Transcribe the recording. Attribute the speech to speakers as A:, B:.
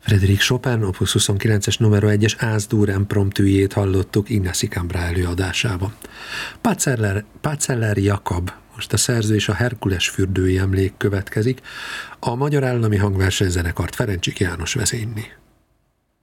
A: Frédéric Chopin Opus 29-es numero 1-es As-dur impromptujét hallottuk Ignacy Cambra előadásában. Páceller Jakab, most a szerző és a Herkules fürdői emlék következik, a Magyar Állami Hangversenyzenekart Ferencsik János vezényli.